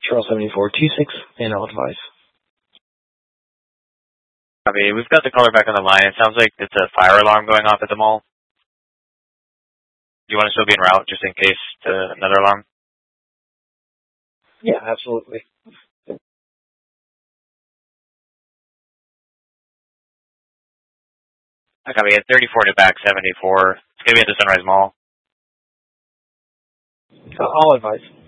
Charles 7426, and I'll advise. Copy. We've got the caller back on the line. It sounds like it's a fire alarm going off at the mall. Do you want to still be en route just in case another alarm? Yeah, absolutely. I copy. At 34 to back 74. It's going to be at the Sunrise Mall. I'll advise.